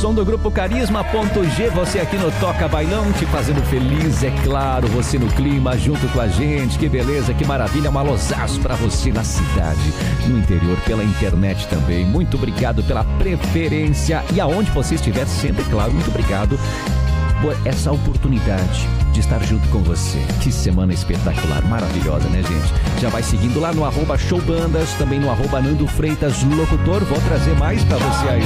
som do grupo Carisma.g, você aqui no Toca Bailão, te fazendo feliz, é claro, você no clima, junto com a gente, que beleza, que maravilha, um alôzaço pra você na cidade, no interior, pela internet também. Muito obrigado pela preferência e aonde você estiver, sempre, claro, muito obrigado por essa oportunidade de estar junto com você. Que semana espetacular, maravilhosa, né, gente? Já vai seguindo lá no @showbandas, também no @Nando Freitas Locutor. Vou trazer mais pra você aí.